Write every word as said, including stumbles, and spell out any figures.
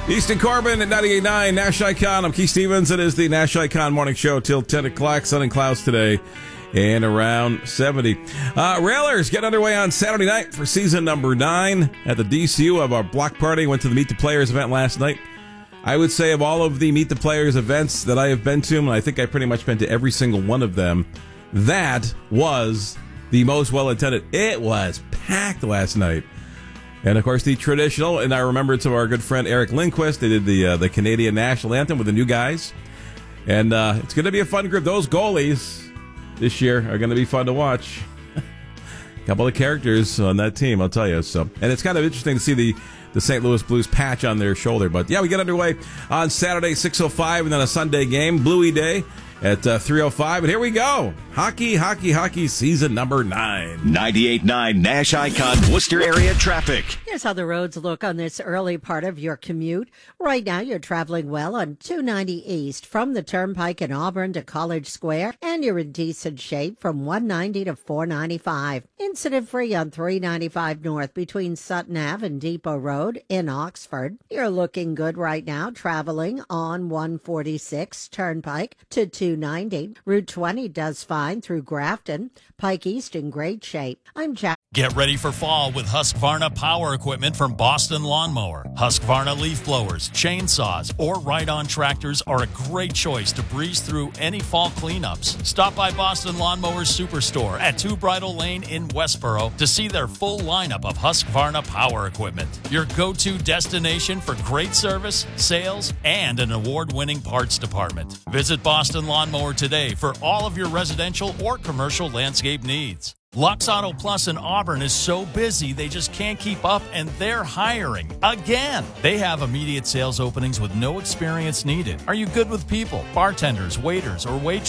Easton Corbin at ninety-eight point nine Nash Icon. I'm Keith Stevens. It is the Nash Icon Morning Show till ten o'clock. Sun and clouds today and around seventy. Uh, Railers get underway on Saturday night for season number nine at the D C U of our block party. Went to the Meet the Players event last night. I would say of all of the Meet the Players events that I have been to, and I think I pretty much been to every single one of them, that was the most well-attended. It was packed last night. And, of course, the traditional, and I remembered to our good friend Eric Lindquist, they did the uh, the Canadian National Anthem with the new guys. And uh, it's going to be a fun group. Those goalies this year are going to be fun to watch. A couple of characters on that team, I'll tell you. So, and it's kind of interesting to see the, the Saint Louis Blues patch on their shoulder. But, yeah, we get underway on Saturday, six oh five, and then a Sunday game, Bluey Day, at uh, three oh five. And here we go. Hockey, hockey, hockey, season number nine. ninety-eight point nine Nash Icon Worcester area traffic. Here's how the roads look on this early part of your commute. Right now, you're traveling well on two ninety East from the Turnpike in Auburn to College Square, and you're in decent shape from one ninety to four ninety-five. Incident-free on three ninety-five North between Sutton Avenue and Depot Road in Oxford. You're looking good right now traveling on one forty-six Turnpike to two ninety. Route twenty does fine through Grafton. Pike East in great shape. I'm Jack. Get ready for fall with Husqvarna power equipment from Boston Lawnmower. Husqvarna leaf blowers, chainsaws, or ride-on tractors are a great choice to breeze through any fall cleanups. Stop by Boston Lawnmower's Superstore at Two Bridle Lane in Westboro to see their full lineup of Husqvarna power equipment. Your go-to destination for great service, sales, and an award-winning parts department. Visit Boston Lawnmower today for all of your residential or commercial landscape needs. Lux Auto Plus in Auburn is so busy they just can't keep up, and they're hiring again. They have immediate sales openings with no experience needed. Are you good with people, bartenders, waiters, or waitresses?